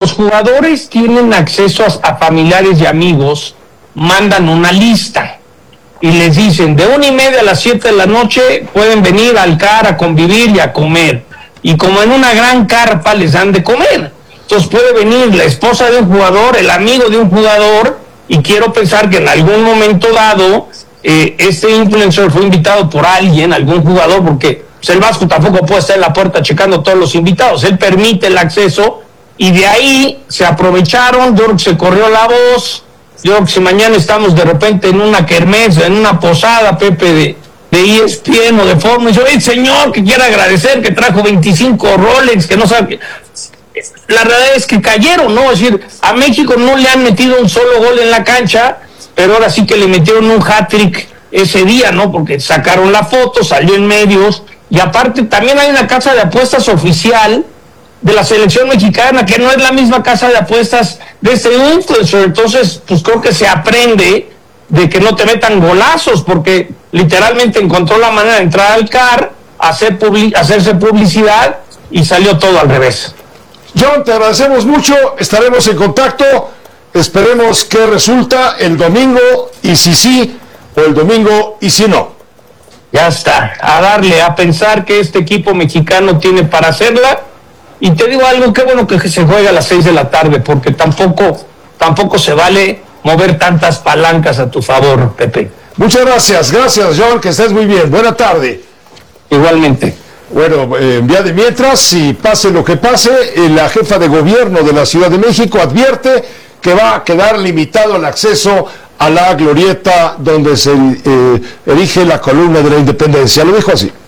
los jugadores tienen acceso a familiares y amigos, mandan una lista y les dicen, de 1:30 a las 7 de la noche pueden venir al CAR a convivir y a comer. Y como en una gran carpa les dan de comer. Entonces puede venir la esposa de un jugador, el amigo de un jugador, y quiero pensar que en algún momento dado, este influencer fue invitado por alguien, algún jugador, porque pues, el Vasco tampoco puede estar en la puerta checando todos los invitados. Él permite el acceso, y de ahí se aprovecharon. Yo creo que se corrió la voz. Yo creo que si mañana estamos de repente en una kermés, en una posada, Pepe, de ESPN o de Fórmula, y yo, el señor que quiere agradecer que trajo 25 Rolex, que no sabe. La realidad es que cayeron, ¿no? Es decir, a México no le han metido un solo gol en la cancha, pero ahora sí que le metieron un hat-trick ese día, ¿no? Porque sacaron la foto, salió en medios, y aparte también hay una casa de apuestas oficial de la selección mexicana, que no es la misma casa de apuestas de este influencer. Entonces, pues creo que se aprende de que no te metan golazos, porque literalmente encontró la manera de entrar al CAR, hacerse publicidad, y salió todo al revés. John, te agradecemos mucho, estaremos en contacto, esperemos que resulta el domingo, y si sí, o el domingo, y si no. Ya está, a darle, a pensar que este equipo mexicano tiene para hacerla. Y te digo algo, qué bueno que se juega a las 6 de la tarde, porque tampoco se vale mover tantas palancas a tu favor, Pepe. Muchas gracias, John, que estés muy bien. Buena tarde. Igualmente. Bueno, vía de mientras, y pase lo que pase, la jefa de gobierno de la Ciudad de México advierte que va a quedar limitado el acceso a la glorieta donde se erige la columna de la Independencia. Lo dijo así.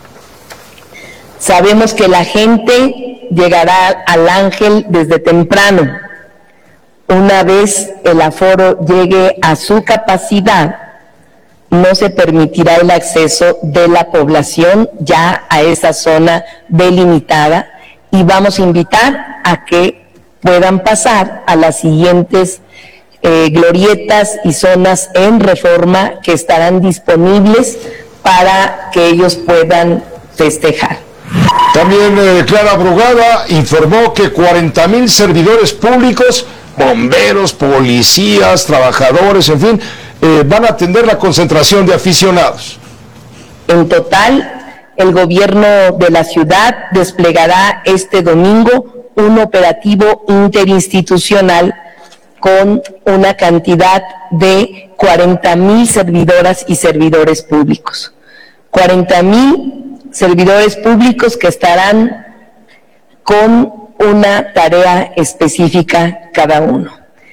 Sabemos que la gente llegará al Ángel desde temprano. Una vez el aforo llegue a su capacidad, no se permitirá el acceso de la población ya a esa zona delimitada, y vamos a invitar a que puedan pasar a las siguientes glorietas y zonas en Reforma que estarán disponibles para que ellos puedan festejar. También Clara Brugada informó que 40,000 servidores públicos, bomberos, policías, trabajadores, en fin, van a atender la concentración de aficionados. En total, el gobierno de la ciudad desplegará este domingo un operativo interinstitucional con una cantidad de 40,000 servidoras y servidores públicos. 40,000 servidores públicos que estarán con una tarea específica cada uno.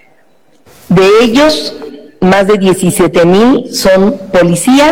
De ellos, más de 17,000 son policías.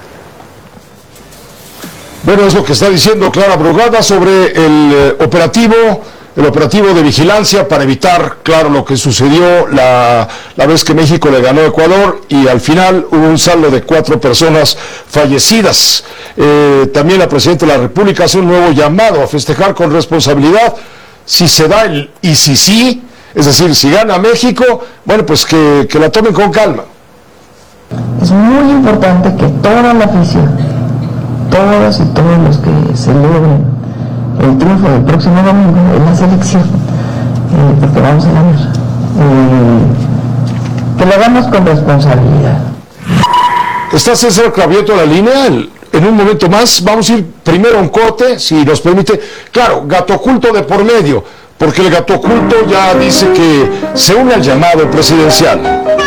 Bueno, es lo que está diciendo Clara Brugada sobre el operativo de vigilancia para evitar, claro, lo que sucedió la vez que México le ganó a Ecuador, y al final hubo un saldo de 4 personas fallecidas. También la Presidenta de la República hace un nuevo llamado a festejar con responsabilidad. Si se da y si sí, es decir, si gana México, bueno, pues que la tomen con calma. Es muy importante que toda la afición, todos y todos los que celebren el triunfo del próximo domingo en la selección, porque vamos a ganar, que lo hagamos con responsabilidad. ¿Está César Cravioto en la línea? En un momento más vamos a ir primero a un corte, si nos permite. Claro, Gato Oculto de por medio, porque el Gato Oculto ya dice que se une al llamado presidencial.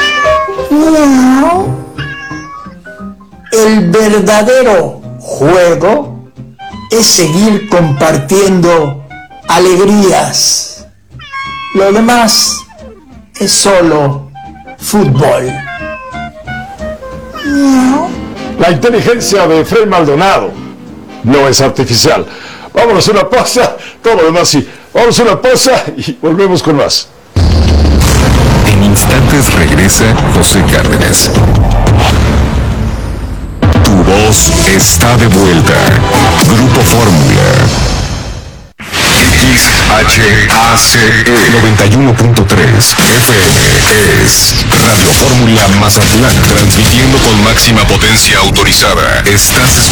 El verdadero juego es seguir compartiendo alegrías. Lo demás es solo fútbol. La inteligencia de Fred Maldonado no es artificial. Vámonos a una pausa, todo lo demás sí. Vamos a una pausa y volvemos con más. En instantes regresa José Cárdenas. Tu voz está de vuelta. Grupo Fórmula. XHACE 91.3 FM es Radio Fórmula Mazatlán, transmitiendo con máxima potencia autorizada. Estás